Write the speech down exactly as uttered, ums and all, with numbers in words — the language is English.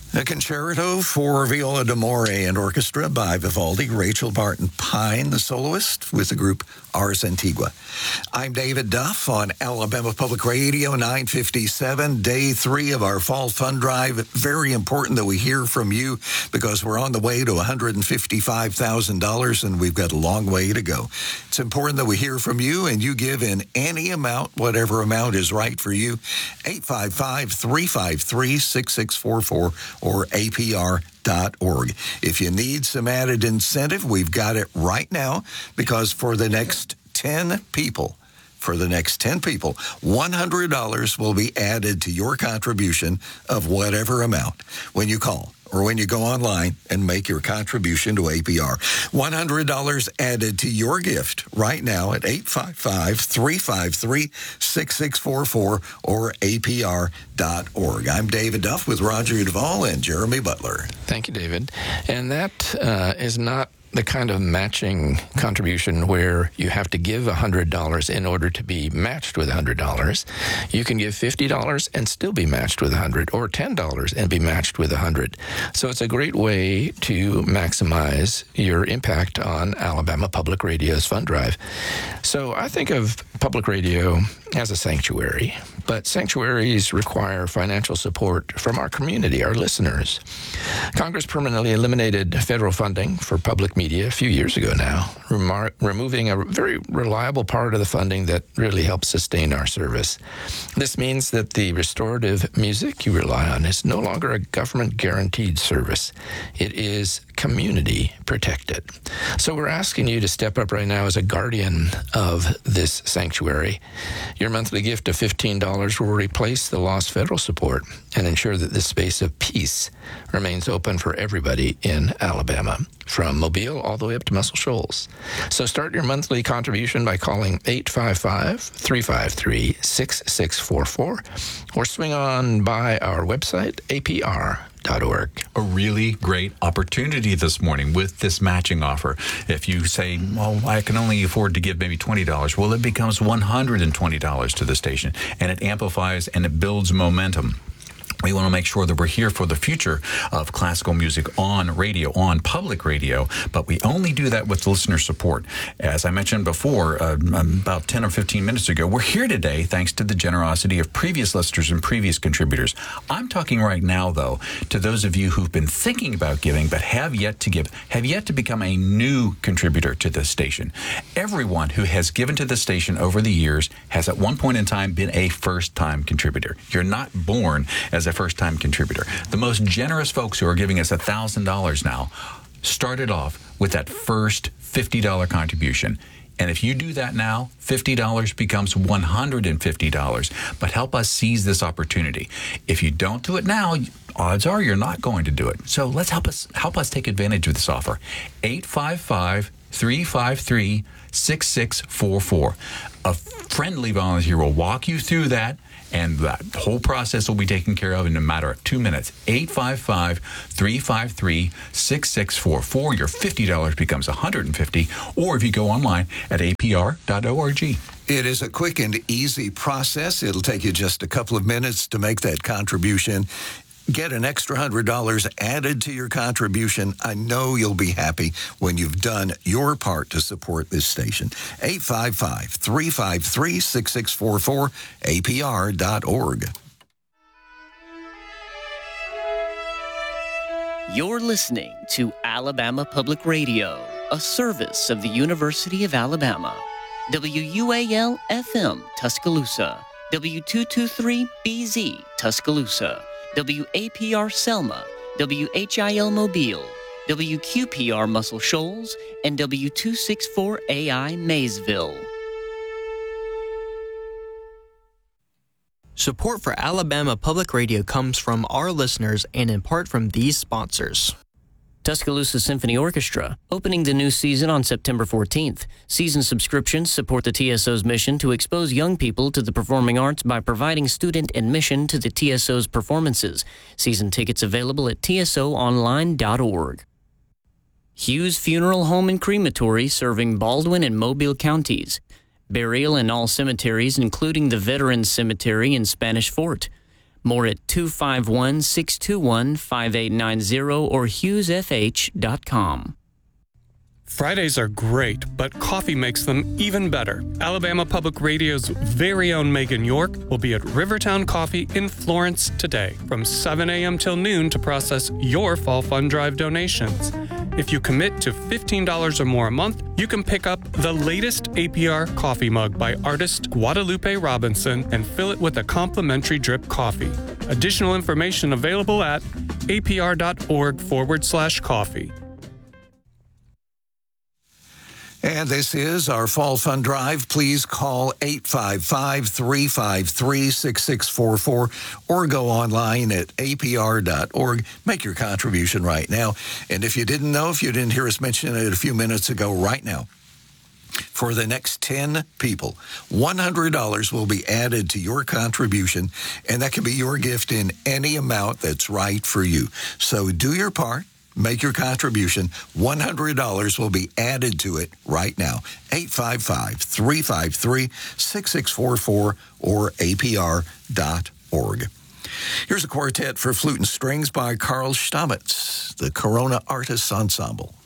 A concerto for viola d'amore and orchestra by Vivaldi, Rachel Barton Pine, the soloist, with the group Ars Antigua. I'm David Duff on Alabama Public Radio, nine fifty-seven, day three of our fall fund drive. Very important that we hear from you because we're on the way to one hundred fifty-five thousand dollars and we've got a long way to go. It's important that we hear from you and you give in any amount, whatever amount is right for you. eight five five, three five three, six six four four or A P R dot org. If you need some added incentive, we've got it right now because for the next ten people, for the next ten people, one hundred dollars will be added to your contribution of whatever amount when you call or when you go online and make your contribution to A P R. one hundred dollars added to your gift right now at eight five five, three five three, six six four four or A P R dot org. I'm David Duff with Roger Duvall and Jeremy Butler. Thank you, David. And that uh, is not the kind of matching contribution where you have to give one hundred dollars in order to be matched with one hundred dollars. You can give fifty dollars and still be matched with one hundred dollars, or ten dollars and be matched with one hundred dollars. So it's a great way to maximize your impact on Alabama Public Radio's fund drive. So I think of public radio as a sanctuary, but sanctuaries require financial support from our community, our listeners. Congress permanently eliminated federal funding for public media a few years ago now, remar- removing a very reliable part of the funding that really helps sustain our service. This means that the restorative music you rely on is no longer a government-guaranteed service. It is community protected. So we're asking you to step up right now as a guardian of this sanctuary. Your monthly gift of fifteen dollars will replace the lost federal support and ensure that this space of peace remains open for everybody in Alabama, from Mobile all the way up to Muscle Shoals. So start your monthly contribution by calling eight five five, three five three, six six four four or swing on by our website, A P R dot org. A really great opportunity this morning with this matching offer. If you say, well, I can only afford to give maybe twenty dollars, well, it becomes one hundred twenty dollars to the station, and it amplifies and it builds momentum. We want to make sure that we're here for the future of classical music on radio, on public radio, but we only do that with listener support. As I mentioned before, uh, about ten or fifteen minutes ago, we're here today thanks to the generosity of previous listeners and previous contributors. I'm talking right now, though, to those of you who've been thinking about giving but have yet to give, have yet to become a new contributor to this station. Everyone who has given to the station over the years has at one point in time been a first-time contributor. You're not born as a first-time contributor. The most generous folks who are giving us one thousand dollars now started off with that first fifty dollars contribution. And if you do that now, fifty dollars becomes one hundred fifty dollars. But help us seize this opportunity. If you don't do it now, odds are you're not going to do it. So let's help us help us take advantage of this offer. eight five five, three five three, six six four four. A friendly volunteer will walk you through that, and that whole process will be taken care of in a matter of two minutes. eight five five, three five three, six six four four. Your fifty dollars becomes one hundred fifty dollars, or if you go online at A P R dot org. It is a quick and easy process. It'll take you just a couple of minutes to make that contribution. Get an extra one hundred dollars added to your contribution. I know you'll be happy when you've done your part to support this station. eight five five, three five three, six six four four, A P R dot org. You're listening to Alabama Public Radio, a service of the University of Alabama. W U A L F M, Tuscaloosa. W two twenty-three B Z, Tuscaloosa. W A P R Selma, W H I L Mobile, W Q P R Muscle Shoals, and W two sixty-four A I Maysville. Support for Alabama Public Radio comes from our listeners and in part from these sponsors. Tuscaloosa Symphony Orchestra, opening the new season on September fourteenth. Season subscriptions support the T S O's mission to expose young people to the performing arts by providing student admission to the T S O's performances. Season tickets available at T S O online dot org. Hughes Funeral Home and Crematory, serving Baldwin and Mobile counties. Burial in all cemeteries, including the Veterans Cemetery in Spanish Fort. More at two five one, six two one, five eight nine zero or hughes f h dot com. Fridays are great, but coffee makes them even better. Alabama Public Radio's very own Megan York will be at Rivertown Coffee in Florence today from seven a.m. till noon to process your Fall Fund Drive donations. If you commit to fifteen dollars or more a month, you can pick up the latest A P R coffee mug by artist Guadalupe Robinson and fill it with a complimentary drip coffee. Additional information available at apr.org forward slash coffee. And this is our Fall Fund Drive. Please call eight five five, three five three, six six four four or go online at a p r dot org. Make your contribution right now. And if you didn't know, if you didn't hear us mention it a few minutes ago, right now, for the next ten people, one hundred dollars will be added to your contribution, and that can be your gift in any amount that's right for you. So do your part. Make your contribution. one hundred dollars will be added to it right now. eight five five, three five three, six six four four or a p r dot org. Here's a quartet for flute and strings by Carl Stamitz, the Corona Artists Ensemble.